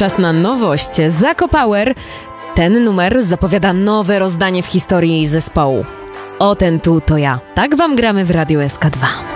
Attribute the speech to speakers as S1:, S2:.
S1: Czas na nowość. Zakopower. Ten numer zapowiada nowe rozdanie w historii zespołu. O ten tu to ja. Tak wam gramy w Radiu SK2.